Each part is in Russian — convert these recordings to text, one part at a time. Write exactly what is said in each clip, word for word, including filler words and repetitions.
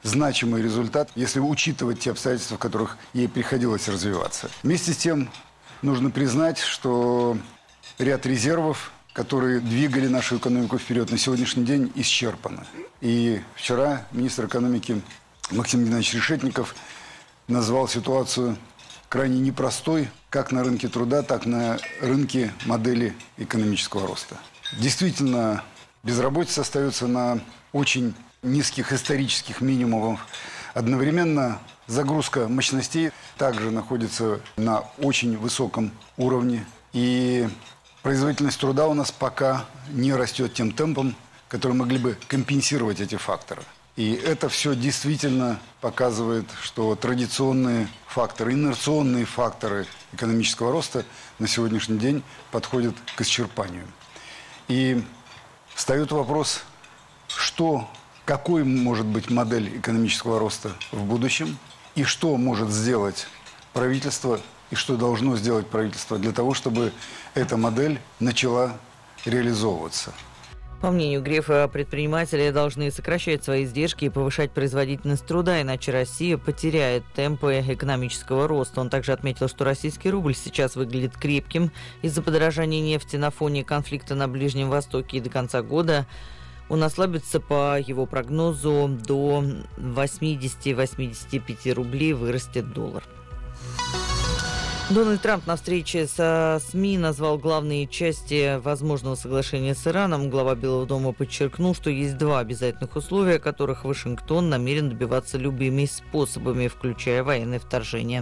значимый результат, если учитывать те обстоятельства, в которых ей приходилось развиваться. Вместе с тем нужно признать, что ряд резервов, которые двигали нашу экономику вперед, на сегодняшний день исчерпаны. И вчера министр экономики Максим Геннадьевич Решетников назвал ситуацию крайне непростой, как на рынке труда, так и на рынке модели экономического роста. Действительно, безработица остается на очень низких исторических минимумах. Одновременно загрузка мощностей также находится на очень высоком уровне. И производительность труда у нас пока не растет тем темпом, которые могли бы компенсировать эти факторы. И это все действительно показывает, что традиционные факторы, инерционные факторы экономического роста на сегодняшний день подходят к исчерпанию. И встает вопрос, что, какой может быть модель экономического роста в будущем, и что может сделать правительство, и что должно сделать правительство для того, чтобы эта модель начала реализовываться. По мнению Грефа, предприниматели должны сокращать свои издержки и повышать производительность труда, иначе Россия потеряет темпы экономического роста. Он также отметил, что российский рубль сейчас выглядит крепким из-за подорожания нефти на фоне конфликта на Ближнем Востоке, и до конца года он ослабится, по его прогнозу, до восемьдесят-восемьдесят пять рублей вырастет доллар. Дональд Трамп на встрече со СМИ назвал главные части возможного соглашения с Ираном. Глава Белого дома подчеркнул, что есть два обязательных условия, которых Вашингтон намерен добиваться любыми способами, включая военное вторжение.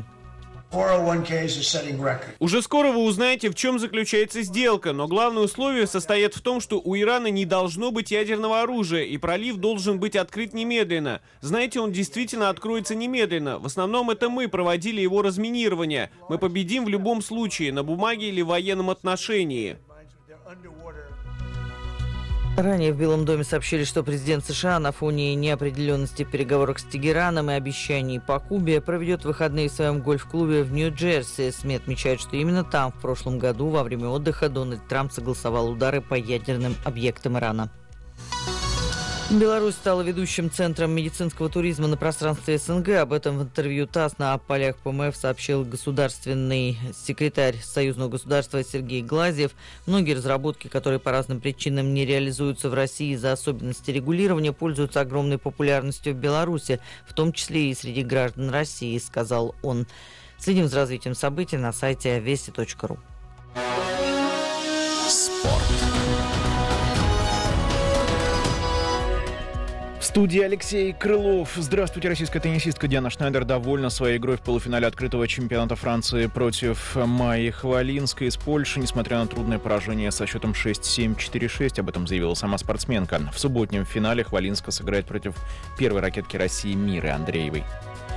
Уже скоро вы узнаете, в чем заключается сделка, но главное условие состоит в том, что у Ирана не должно быть ядерного оружия, и пролив должен быть открыт немедленно. Знаете, он действительно откроется немедленно. В основном это мы проводили его разминирование. Мы победим в любом случае, на бумаге или в военном отношении. Ранее в Белом доме сообщили, что президент США на фоне неопределенности в переговорах с Тегераном и обещаний по Кубе проведет выходные в своем гольф-клубе в Нью-Джерси. СМИ отмечают, что именно там в прошлом году во время отдыха Дональд Трамп согласовал удары по ядерным объектам Ирана. Беларусь стала ведущим центром медицинского туризма на пространстве СНГ. Об этом в интервью ТАСС на полях ПМФ сообщил государственный секретарь Союзного государства Сергей Глазьев. Многие разработки, которые по разным причинам не реализуются в России из-за особенностей регулирования, пользуются огромной популярностью в Беларуси, в том числе и среди граждан России, сказал он. Следим за развитием событий на сайте вести точка ру. Спорт. В студии Алексей Крылов. Здравствуйте, российская теннисистка Диана Шнайдер довольна своей игрой в полуфинале открытого чемпионата Франции против Майи Хвалинской из Польши, несмотря на трудное поражение со счетом шесть семь четыре шесть. Об этом заявила сама спортсменка. В субботнем финале Хвалинска сыграет против первой ракетки России Миры Андреевой.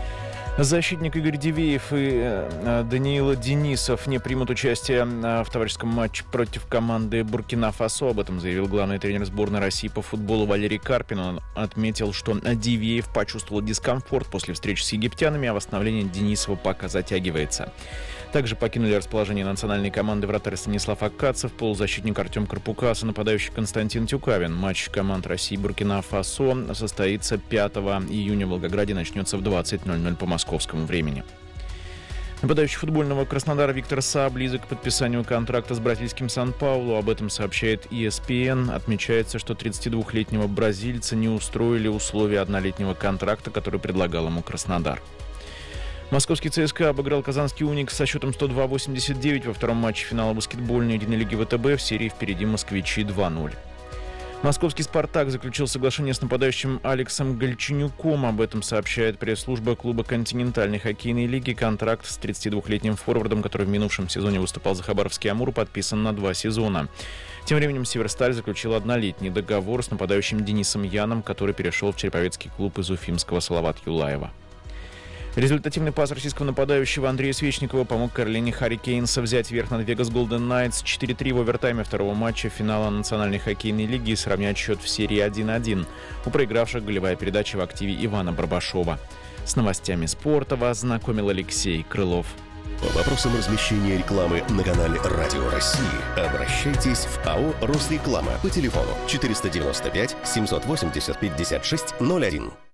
Защитник Игорь Дивеев и э, Даниил Денисов не примут участие в товарищеском матче против команды Буркина-Фасо. Об этом заявил главный тренер сборной России по футболу Валерий Карпин. Он отметил, что Дивеев почувствовал дискомфорт после встречи с египтянами, а восстановление Денисова пока затягивается. Также покинули расположение национальной команды вратарь Станислав Аккацев, полузащитник Артем Карпукас и нападающий Константин Тюкавин. Матч команд России и Буркина-Фасо состоится пятого июня в Волгограде, начнется в двадцать ноль ноль по московскому времени. Нападающий футбольного Краснодара Виктор Са близок к подписанию контракта с бразильским Сан-Паулу. Об этом сообщает и эс пи эн. Отмечается, что тридцатидвухлетнего бразильца не устроили условия однолетнего контракта, который предлагал ему Краснодар. Московский ЦСКА обыграл казанский «Уникс» со счетом сто два восемьдесят девять во втором матче финала баскетбольной единой лиги вэ тэ бэ. В серии впереди москвичи два ноль. Московский «Спартак» заключил соглашение с нападающим Алексом Гальченюком. Об этом сообщает пресс-служба клуба континентальной хоккейной лиги. Контракт с тридцатидвухлетним форвардом, который в минувшем сезоне выступал за Хабаровский «Амур», подписан на два сезона. Тем временем «Северсталь» заключил однолетний договор с нападающим Денисом Яном, который перешел в череповецкий клуб из уфимского Салават Юлаева. Результативный пас российского нападающего Андрея Свечникова помог Каролине Харрикейнса взять верх над Vegas Golden Knights четыре три в овертайме второго матча финала Национальной хоккейной лиги и сравнять счет в серии один один. У проигравших голевая передача в активе Ивана Барбашова. С новостями спорта вас знакомил Алексей Крылов. По вопросам размещения рекламы на канале Радио России обращайтесь в АО «Росреклама» по телефону четыреста девяносто пять семьсот восемьдесят пятьдесят шесть ноль один.